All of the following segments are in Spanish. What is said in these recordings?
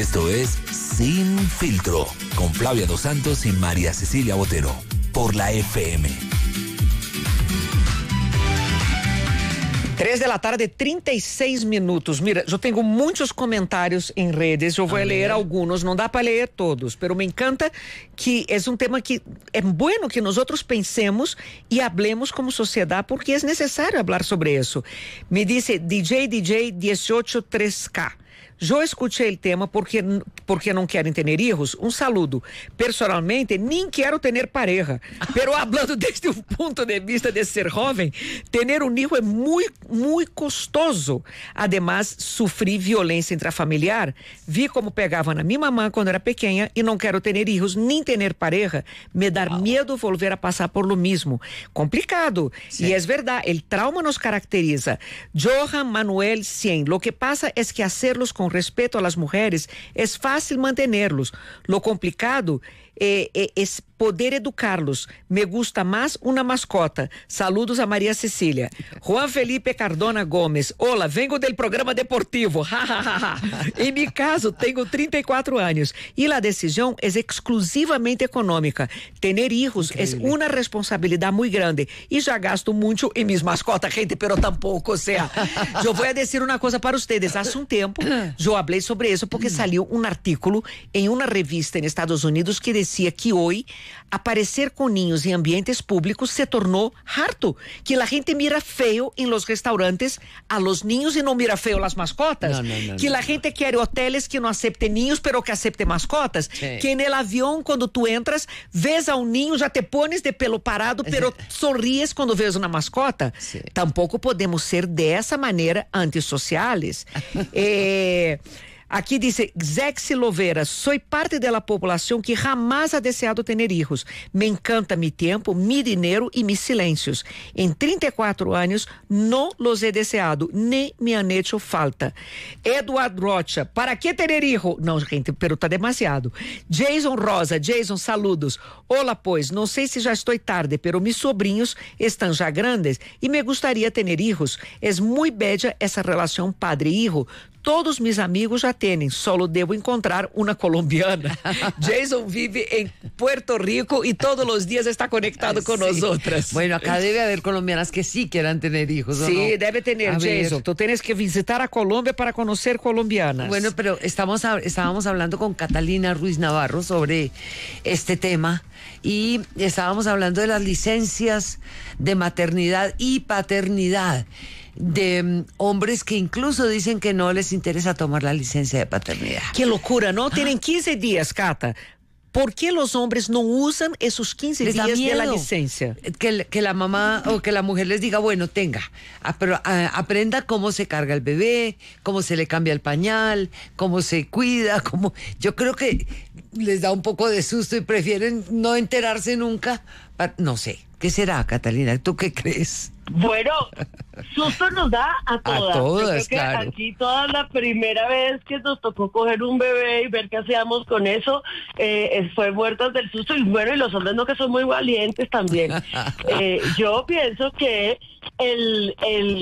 Esto es Sin Filtro, con Flavia Dos Santos y María Cecilia Botero, por la FM. 3 da tarde, 36 minutos. Mira, eu tenho muitos comentários em redes, eu vou ler alguns, não dá para ler todos, mas me encanta que é um tema que é bueno que nós outros pensemos e hablemos como sociedade, porque é necessário falar sobre isso. Me disse DJ 183K. Eu escutei o tema porque não querem ter hijos. Um saludo. Personalmente, nem quero ter pareja. Pero hablando desde o ponto de vista de ser jovem, ter hijo é muito custoso. Además, sofri violência intrafamiliar. Vi como pegavam na minha mamã quando era pequena e não quero ter hijos nem ter pareja. Me dá medo volver a passar por lo mismo. Complicado. Sim. E é verdade, o trauma nos caracteriza. Johan Manuel Cien. Lo que pasa es que hacerlos con respeto a las mujeres es fácil mantenerlos. Lo complicado es poder educarlos. Me gusta más una mascota. Saludos a María Cecilia. Juan Felipe Cardona Gomes. Hola, vengo del programa deportivo. En mi caso, tengo 34 años y la decisión es exclusivamente económica. Tener hijos es una responsabilidad muy grande y ya gasto mucho en mis mascotas, gente, pero tampoco, o sea, yo voy a decir una cosa para ustedes. Hace un tiempo yo hablé sobre eso porque salió un artículo en una revista en Estados Unidos que decía que hoy aparecer con niños en ambientes públicos se tornó harto, que la gente mira feo en los restaurantes a los niños y no mira feo las mascotas, que la gente quiere hoteles que no acepten niños pero que acepten mascotas, que en el avión cuando tú entras ves a un niño ya te pones de pelo parado pero sonríes cuando ves una mascota. Tampoco podemos ser de esa manera antissociales. Aqui diz Zexi Loveira, soy parte de la población que jamás ha deseado tener hijos. Me encanta mi tiempo, mi dinero y mis silencios. En 34 años no los he deseado, ni me han hecho falta. Eduardo Rocha, ¿para qué tener hijo? No, gente, pero tá demasiado. Jason Rosa, Jason, saludos. Hola, pues, no sé si ya estoy tarde, pero mis sobrinos están ya grandes y me gustaría tener hijos. Es muy bella esa relación padre-hijo. Todos mis amigos já têm, solo devo encontrar uma colombiana. Jason vive em Puerto Rico e todos os dias está conectado com nós outras. Bueno, acá debe haber colombianas que sí quieran tener hijos, ¿o sí, no? debe tener, Jason. Tú tienes que visitar a Colombia para conocer colombianas. Bueno, pero estábamos hablando con Catalina Ruiz Navarro sobre este tema y estábamos hablando de las licencias de maternidad y paternidad de hombres que incluso dicen que no les interesa tomar la licencia de paternidad. Qué locura, ¿no? Tienen 15 días, Cata. ¿Por qué los hombres no usan esos 15 días de la licencia? Que la mamá o que la mujer les diga, bueno, tenga, pero aprenda cómo se carga el bebé, cómo se le cambia el pañal, cómo se cuida, yo creo que les da un poco de susto y prefieren no enterarse nunca. No sé, ¿qué será, Catalina? ¿Tú qué crees? Bueno, susto nos da a todas. A todas, yo creo que claro. aquí toda la primera vez que nos tocó coger un bebé y ver qué hacíamos con eso, fue muertas del susto. Y bueno, y los hombres no, que son muy valientes también. Yo pienso que el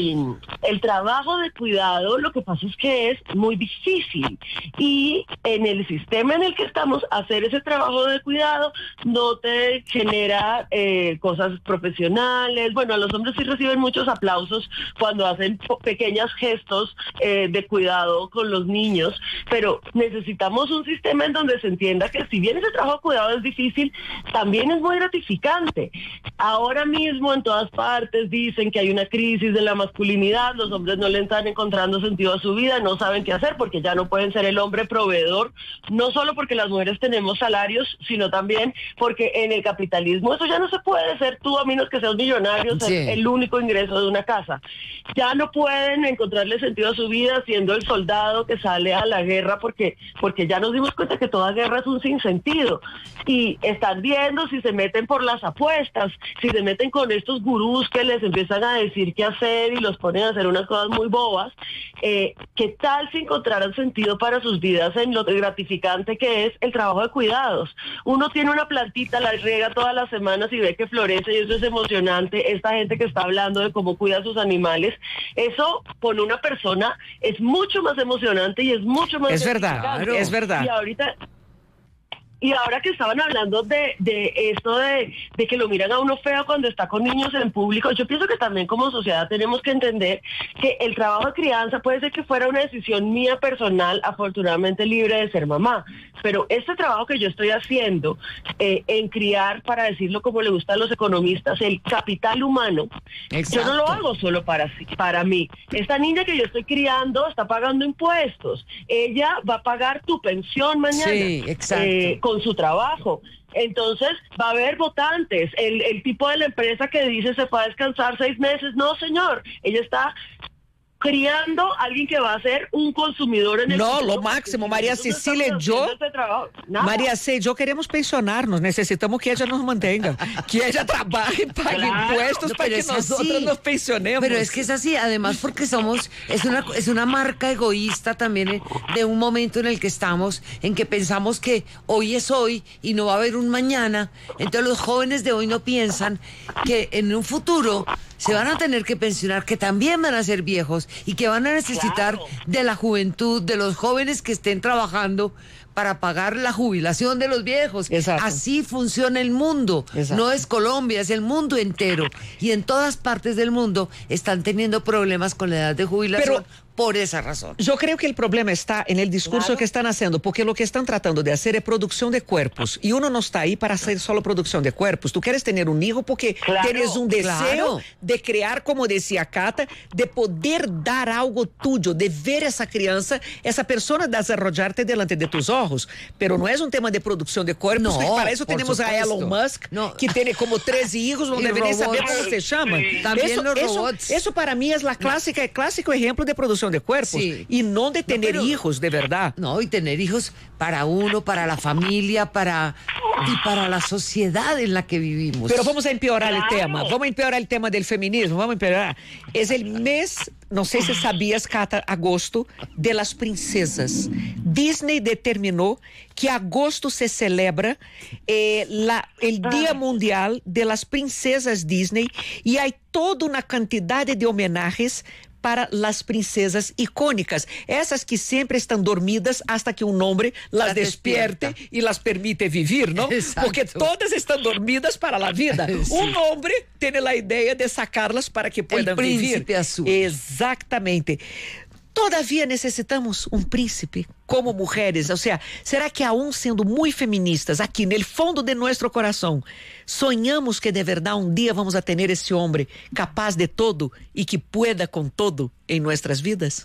trabajo de cuidado, lo que pasa es que es muy difícil. Y en el sistema en el que estamos, hacer ese trabajo de cuidado no te genera cosas profesionales. Bueno, a los hombres sí reciben muchos aplausos cuando hacen pequeños gestos de cuidado con los niños, pero necesitamos un sistema en donde se entienda que si bien ese trabajo de cuidado es difícil, también es muy gratificante. Ahora mismo en todas partes dicen que hay una crisis de la masculinidad, los hombres no le están encontrando sentido a su vida, no saben qué hacer porque ya no pueden ser el hombre proveedor, no solo porque las mujeres tenemos salarios, sino también porque en el capitalismo eso ya no se puede ser tú, a menos que seas millonario, ser el único ingreso de una casa. Ya no pueden encontrarle sentido a su vida siendo el soldado que sale a la guerra porque ya nos dimos cuenta que toda guerra es un sinsentido. Y están viendo si se meten por las apuestas, si se meten con estos gurús que les empiezan a decir qué hacer y los ponen a hacer unas cosas muy bobas. ¿Qué tal si encontraran sentido para sus vidas en lo gratificante que es el trabajo de cuidados? Uno tiene una plantita, la riega todas las semanas y ve que florece y eso es emocionante. Esta gente que está hablando de cómo cuida a sus animales. Eso con una persona es mucho más emocionante y es mucho más... Es verdad, es verdad. Y ahora que estaban hablando de esto de que lo miran a uno feo cuando está con niños en público, yo pienso que también como sociedad tenemos que entender que el trabajo de crianza puede ser que fuera una decisión mía personal, afortunadamente libre de ser mamá, pero este trabajo que yo estoy haciendo en criar, para decirlo como le gusta a los economistas, el capital humano, Exacto. yo no lo hago solo para mí. Esta niña que yo estoy criando está pagando impuestos, ella va a pagar tu pensión mañana. Sí, exacto. Con su trabajo. Entonces va a haber votantes. El tipo de la empresa que dice se puede descansar 6 meses, no señor, ella está criando a alguien que va a ser un consumidor en el No, futuro. lo máximo, María Cecilia y yo. María C, yo queremos pensionarnos, necesitamos que ella nos mantenga, que ella trabaje, pague Claro. impuestos No, para pero que es nosotros así. nos pensionemos. Pero es que es así, además porque es una marca egoísta también de un momento en el que estamos, en que pensamos que hoy es hoy y no va a haber un mañana. Entonces los jóvenes de hoy no piensan que en un futuro se van a tener que pensionar, que también van a ser viejos y que van a necesitar Claro. de la juventud, de los jóvenes que estén trabajando para pagar la jubilación de los viejos. Exacto. Así funciona el mundo. Exacto. No es Colombia, es el mundo entero. Y en todas partes del mundo están teniendo problemas con la edad de jubilación por esa razón. Yo creo que el problema está en el discurso Claro. que están haciendo, porque lo que están tratando de hacer es producción de cuerpos, y uno no está ahí para hacer solo producción de cuerpos. Tú quieres tener un hijo porque Claro, tienes un deseo claro. de crear, como decía Cata, de poder dar algo tuyo, de ver esa crianza, esa persona desarrollarte delante de tus ojos. Pero no es un tema de producción de cuerpos, No, y para eso por tenemos a supuesto. Elon Musk, No. que tiene como 13 hijos, no Y debe ni saber robots. cómo se llaman. También los robots. Eso para mí es el clásico ejemplo de producción de cuerpos. Sí. Y no de tener pero- hijos, de verdad. No, y tener hijos para uno, para la familia, y para la sociedad en la que vivimos. Pero vamos a empeorar el Claro. tema. Vamos a empeorar el tema del feminismo. Vamos a empeorar. Es el mes, no sé si sabías, Cata, agosto, de las princesas. Disney determinó que agosto se celebra el Día Mundial de las Princesas Disney, y hay toda una cantidad de homenajes para las princesas icónicas, esas que siempre están dormidas hasta que un hombre las despierte y las permite vivir, ¿no? Exacto. Porque todas están dormidas para la vida. Sí. Un hombre tiene la idea de sacarlas para que puedan vivir. príncipe azul. Exactamente. Todavía necesitamos un príncipe como mujeres. O sea, ¿será que aún siendo muy feministas, aquí en el fondo de nuestro corazón, soñamos que de verdad un día vamos a tener ese hombre capaz de todo y que pueda con todo en nuestras vidas?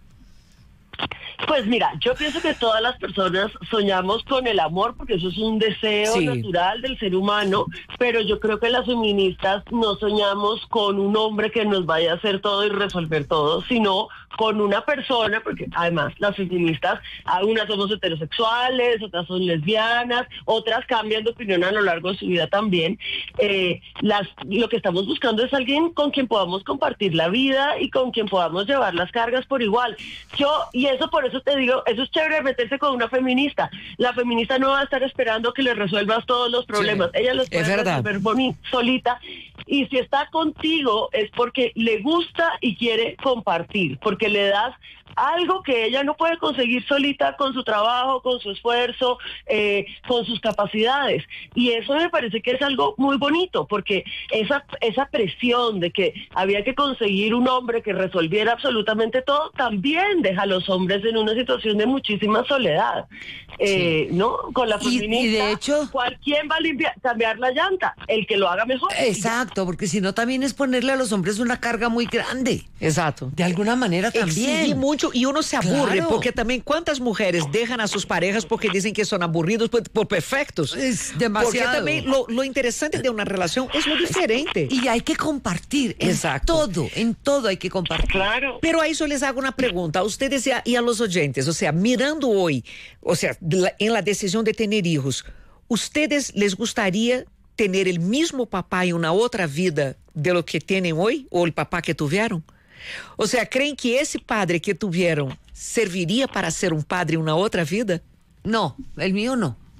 Pues mira, yo pienso que todas las personas soñamos con el amor, porque eso es un deseo Sí. natural del ser humano, pero yo creo que las feministas no soñamos con un hombre que nos vaya a hacer todo y resolver todo, sino con una persona, porque además las feministas, algunas somos heterosexuales, otras son lesbianas, otras cambian de opinión a lo largo de su vida también. Lo que estamos buscando es alguien con quien podamos compartir la vida y con quien podamos llevar las cargas por igual. Y eso, por eso te digo, eso es chévere meterse con una feminista. La feminista no va a estar esperando que le resuelvas todos los problemas. Sí, Ella los puede es verdad. resolver solita. Y si está contigo es porque le gusta y quiere compartir, porque le das algo que ella no puede conseguir solita con su trabajo, con su esfuerzo, con sus capacidades. Y eso me parece que es algo muy bonito, porque esa presión de que había que conseguir un hombre que resolviera absolutamente todo, también deja a los hombres en una situación de muchísima soledad. Sí. ¿No? Con la Y feminista, de hecho- ¿quién va a cambiar la llanta? El que lo haga mejor. Exacto, porque si no también es ponerle a los hombres una carga muy grande. Exacto. De alguna manera Exigir también. mucho y uno se aburre, Claro. porque también cuántas mujeres dejan a sus parejas porque dicen que son aburridos por perfectos. Es demasiado. Porque también lo interesante de una relación es lo diferente. Y hay que compartir. Exacto. En todo hay que compartir. Claro. Pero ahí yo les hago una pregunta a ustedes y a los oyentes. O sea, mirando hoy, o sea, en la decisión de tener hijos, ¿ustedes les gustaría tener el mismo papá en una otra vida de lo que tienen hoy o el papá que tuvieron? O sea, ¿creen que ese padre que tuvieron serviría para ser un padre en una otra vida? No, el mío no.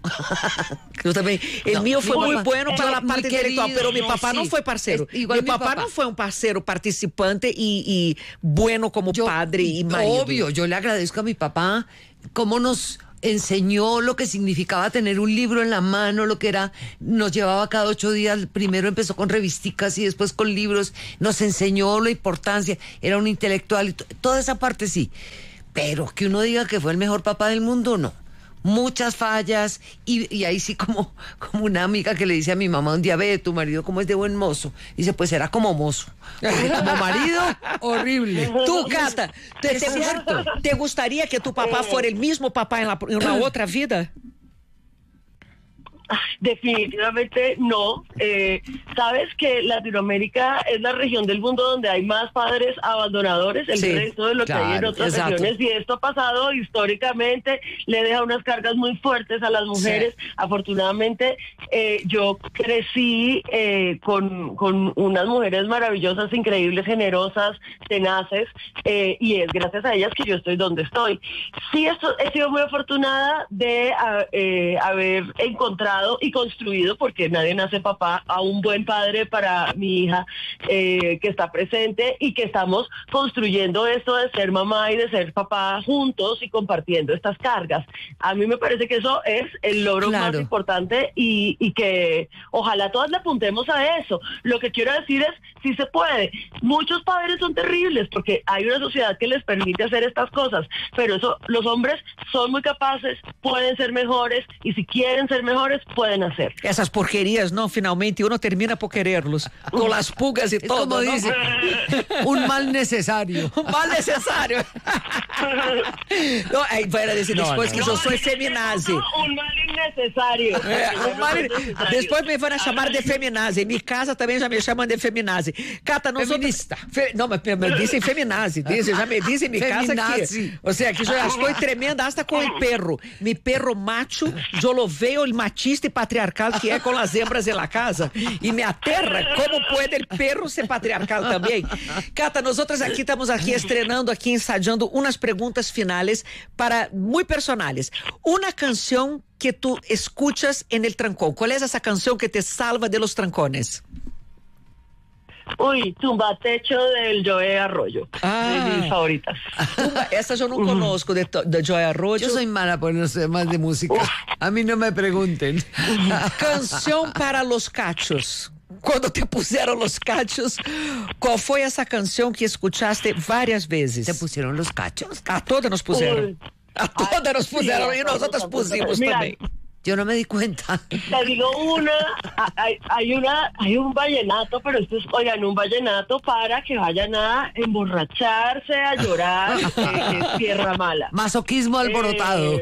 Yo también. El mío fue muy bueno para la parte intelectual, pero mi papá no fue parcero. Igual mi papá no fue un parcero participante y bueno como padre y marido. Obvio, yo le agradezco a mi papá cómo nos enseñó lo que significaba tener un libro en la mano, lo que era, nos llevaba cada 8 días, primero empezó con revisticas y después con libros, nos enseñó la importancia, era un intelectual, y toda esa parte sí, pero que uno diga que fue el mejor papá del mundo, no. Muchas fallas, y ahí sí como una amiga que le dice a mi mamá un día, ve, tu marido cómo es de buen mozo. Dice, pues era como mozo. Porque como marido, horrible. Tú, Cata, ¿te gustaría que tu papá fuera el mismo papá en una otra vida? Definitivamente no. Sabes que Latinoamérica es la región del mundo donde hay más padres abandonadores, el resto de lo que hay en otras regiones, y esto ha pasado históricamente, le deja unas cargas muy fuertes a las mujeres. Afortunadamente yo crecí con unas mujeres maravillosas, increíbles, generosas, tenaces, y es gracias a ellas que yo estoy donde estoy. Sí, he sido muy afortunada de haber encontrado y construido, porque nadie nace papá, a un buen padre para mi hija que está presente, y que estamos construyendo esto de ser mamá y de ser papá juntos y compartiendo estas cargas. A mí me parece que eso es el logro más importante, y que ojalá todas le apuntemos a eso. Lo que quiero decir es, sí se puede. Muchos padres son terribles porque hay una sociedad que les permite hacer estas cosas, pero eso, los hombres son muy capaces, pueden ser mejores, y si quieren ser mejores, pueden hacer. Esas porquerías, ¿no? Finalmente uno termina por quererlos, con las pulgas y todo, como dice, un mal necesario. Un mal necesario. No, van a decir después que yo soy feminazi. Un mal innecesario. Después me van a llamar de feminazi. En mi casa también ya me llaman de feminazi. Cata, feminista. No, me dicen feminazi. Ya me dicen en mi casa que... O sea, que yo ya estoy tremenda hasta con el perro. Mi perro macho, yo lo veo el machista y patriarcal que es con las hembras en la casa, y me aterra cómo puede el perro ser patriarcal también. Cata, nosotros estamos aquí estrenando, aquí ensayando unas preguntas finales muy personales. Una canción que tú escuchas en el trancón. ¿Cuál es esa canción que te salva de los trancones? Uy, Tumba Techo del Joe Arroyo, de mis favoritas. Esa yo no conozco de Joe Arroyo. Yo soy mala por no sé más de música. A mí no me pregunten. Canción para los cachos. Cuando te pusieron los cachos, ¿cuál fue esa canción que escuchaste varias veces? ¿Te pusieron los cachos? A todas nos pusieron. A todas nos pusieron, y nosotros pusimos también. Yo no me di cuenta. Te digo hay un vallenato, pero esto es, oigan, un vallenato para que vayan a emborracharse, a llorar, es Tierra Mala. Masoquismo alborotado.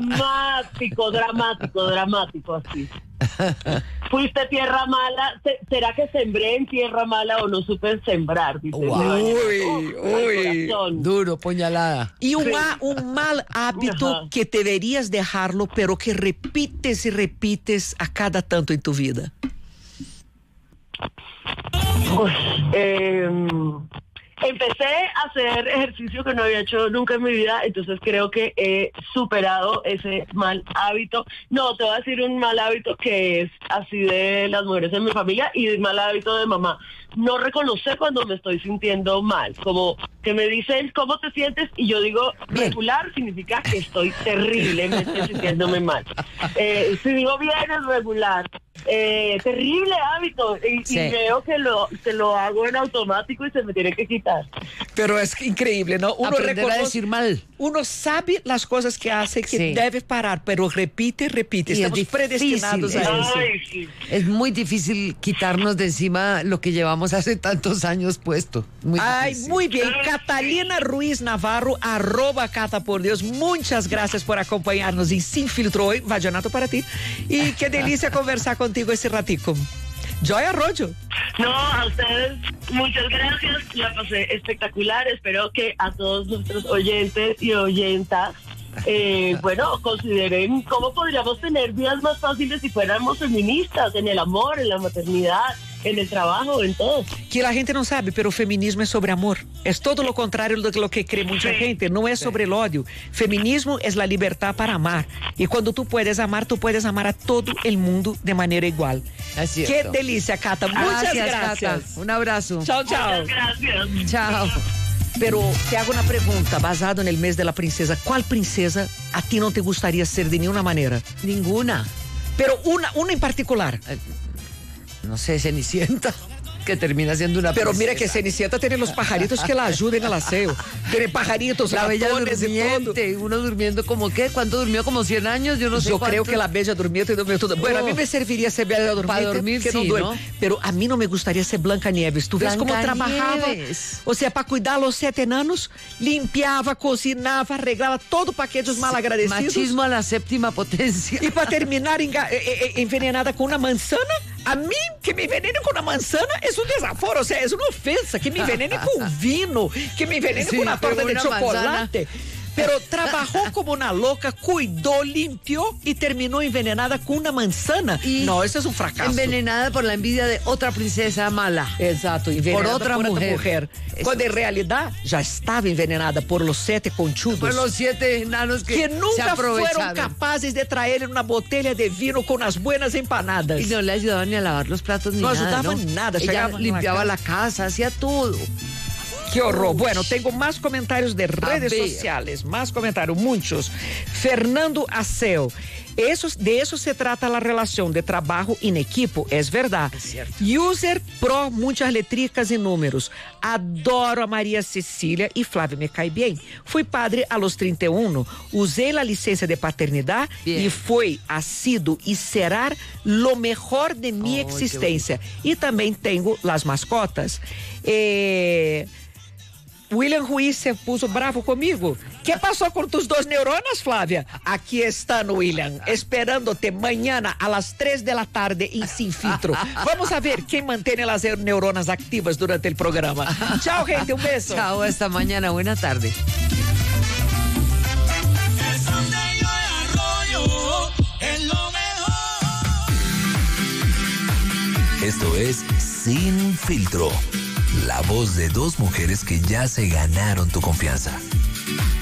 Dramático, así. Fuiste tierra mala, ¿será que sembré en tierra mala o no supe sembrar? Dice, uy, duro, puñalada. Y un mal hábito que deberías dejarlo, pero que repites y repites a cada tanto en tu vida. Empecé a hacer ejercicio que no había hecho nunca en mi vida, entonces creo que he superado ese mal hábito. No, te voy a decir un mal hábito que es así de las mujeres en mi familia, y el mal hábito de mamá. No reconocer cuando me estoy sintiendo mal, como que me dicen ¿cómo te sientes? Y yo digo regular, significa que estoy terriblemente sintiéndome mal. Si digo bien es regular. Terrible hábito, y veo que lo hago en automático y se me tiene que quitar. Pero es increíble, ¿no? Uno aprender a decir mal. Uno sabe las cosas que hace, que debe parar, pero repite. Estamos predestinados a eso. Sí. Es muy difícil quitarnos de encima lo que llevamos hace tantos años puesto. Muy bien. Catalina Ruiz Navarro, @Cata por Dios. Muchas gracias por acompañarnos en Sin Filtro hoy. Vallenato para ti. Y qué delicia conversar contigo ese ratico. Joy Arroyo. No, a ustedes muchas gracias, la pasé espectacular. Espero que a todos nuestros oyentes y oyentas consideren cómo podríamos tener vidas más fáciles si fuéramos feministas en el amor, en la maternidad, en el trabajo, en todo. Que la gente no sabe, pero feminismo es sobre amor. Es todo lo contrario de lo que cree mucha gente. No es sobre el odio. Feminismo es la libertad para amar. Y cuando tú puedes amar a todo el mundo de manera igual. Qué delicia, Cata. Muchas gracias. Cata. Un abrazo. Chao, chao. Muchas gracias. Chao. Pero te hago una pregunta, basado en el mes de la princesa. ¿Cuál princesa a ti no te gustaría ser de ninguna manera? Ninguna. Pero una en particular. No sé, Cenicienta, que termina siendo una Pero princesa. mira que Cenicienta tiene los pajaritos que la ayuden al aseo. Tiene pajaritos, La Bella ratones y todo. Durmiente, uno durmiendo como ¿qué? ¿Cuánto durmió? Como 100 años, yo no sé Yo cuánto. creo que la Bella Durmiente y durmió todo. Bueno, a mí me serviría ser Bella Durmiente. Para dormir, que no sí, duerme. ¿no? Pero a mí no me gustaría ser Blancanieves. ¿Tú ves cómo trabajaba? Blancanieves. O sea, para cuidar a los 7 enanos, limpiaba, cocinaba, arreglaba todo para aquellos malagradecidos. Machismo a la séptima potencia. Y para terminar envenenada con una manzana, a mí que me envenenen con una manzana es un desaforo, o sea, es una ofensa. Que me envenenen con vino, que me envenenen Sí, con una torta pero de una chocolate. Pero trabajó como una loca, cuidó, limpió y terminó envenenada con una manzana. Y no, eso es un fracaso. Envenenada por la envidia de otra princesa mala. Exacto, envenenada Por otra mujer. Eso. Cuando en realidad ya estaba envenenada por los 7 conchudos. Por los 7 enanos que se nunca fueron aprovecharon. capaces de traer una botella de vino con las buenas empanadas. Y no le ayudaban ni a lavar los platos ni No nada. ayudaban en nada, Ella llegaban a la limpiaba la casa, hacía todo. Qué horror. Bueno, tengo más comentarios de redes ver. sociales, más comentarios, muchos. Fernando Aceu. De eso se trata la relación de trabajo en equipo, es verdad. Es cierto. User Pro, muchas letricas y números. Adoro a María Cecilia y Flávia me cae bien. Fui padre a los 31. Usé la licencia de paternidad Bien. y fue, ha sido y será lo mejor de mi Ay, existencia. Y también tengo las mascotas. William Ruiz se puso bravo comigo. ¿Qué pasó con tus 2 neuronas, Flávia? Aquí están, William, esperándote mañana a las 3 de la tarde en Sin Filtro. Vamos a ver quién mantiene las neuronas activas durante el programa. Chao, gente, un beso. Chao, hasta mañana, buena tarde. Esto es Sin Filtro. La voz de 2 mujeres que ya se ganaron tu confianza.